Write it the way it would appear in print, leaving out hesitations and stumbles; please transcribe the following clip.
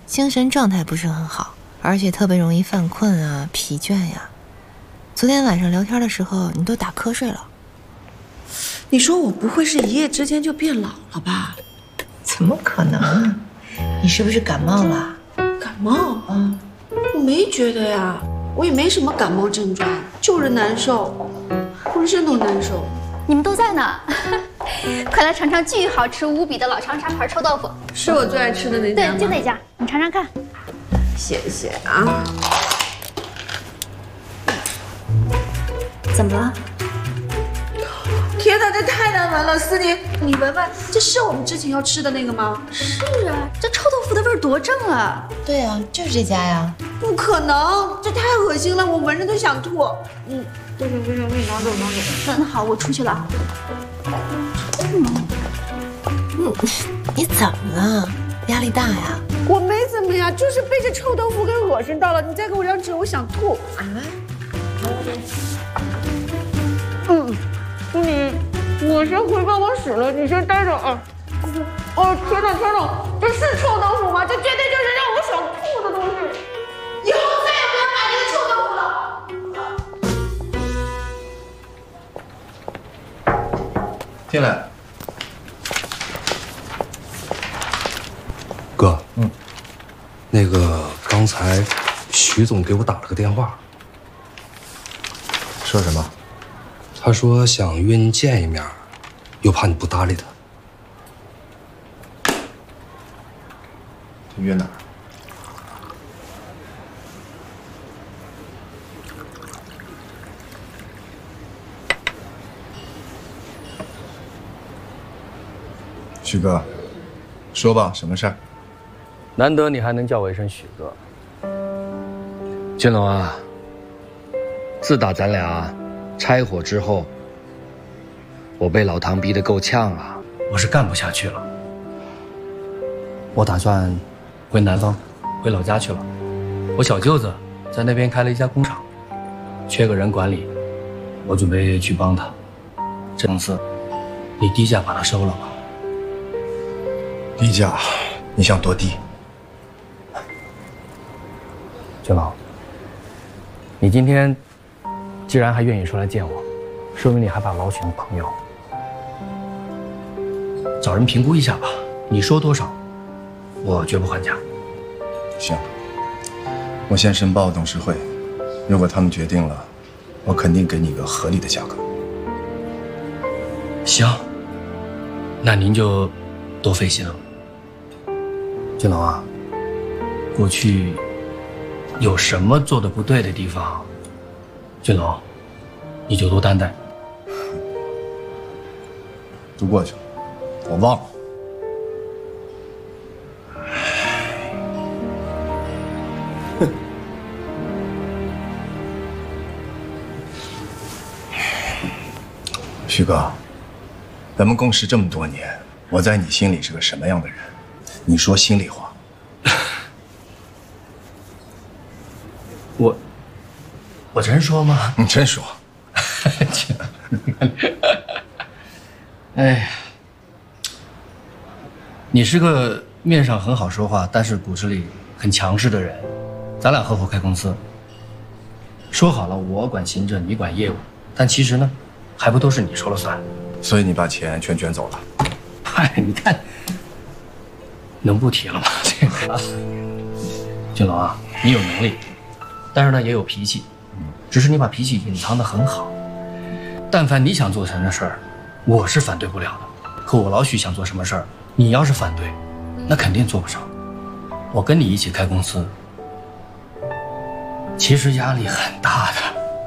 精神状态不是很好，而且特别容易犯困啊、疲倦呀。昨天晚上聊天的时候，你都打瞌睡了。 你说我不会是一夜之间就变老了吧？ 怎么可能？你是不是感冒了？ 感冒？我没觉得呀，我也没什么感冒症状，就是难受，浑身都难受。 你们都在呢，快来尝尝巨好吃无比的老长沙牌臭豆腐， 是我最爱吃的那家吗？ 对，就那家，你尝尝看。 谢谢啊。 怎么了？ 天哪，这太难闻了！思妮，你闻闻，这是我们之前要吃的那个吗？ 是啊，这臭豆腐的味儿多正啊！ 对啊，就是这家呀。 不可能，这太恶心了，我闻着都想吐。不行，给你拿走。 那好，我出去了。 你怎么了？压力大呀？ 我没怎么呀，就是被这臭豆腐给恶心到了。你再给我张纸，我想吐。我先回办公室了，你先待着啊。天哪，这是臭豆腐吗？这绝对就是让我想吐的东西。以后再也不要买这个臭豆腐了。 进来。 哥，那个刚才徐总给我打了个电话， 说什么？ 他说想约您见一面，又怕你不搭理他。 约哪儿？徐哥，说吧，什么事儿？ 难得你还能叫我一声许哥。金龙啊，自打咱俩拆伙之后，我被老唐逼得够呛了，我是干不下去了。我打算回南方，回老家去了。我小舅子在那边开了一家工厂，缺个人管理，我准备去帮他。这公司，你低价把它收了吧。 低价？你想多低？ 金龙，你今天既然还愿意说来见我，说明你还把老许当朋友。找人评估一下吧，你说多少，我绝不还价。 行，我先申报董事会，如果他们决定了，我肯定给你个合理的价格。 行，那您就多费心了。金龙啊，过去有什么做的不对的地方，金龙，你就多担待。 都过去了，我忘了。徐哥，咱们共事这么多年，我在你心里是个什么样的人？你说心里话。 我真说吗？ 你真说。 哎呀，你是个面上很好说话，但是骨子里很强势的人。咱俩合伙开公司，说好了我管行政，你管业务，但其实呢，还不都是你说了算？ 所以你把钱全卷走了。 嗨，你看，能不提了吗？这个，俊龙啊，你有能力，但是呢也有脾气，只是你把脾气隐藏得很好。但凡你想做成的事儿，我是反对不了的。可我老许想做什么事儿，你要是反对，那肯定做不成。我跟你一起开公司，其实压力很大的。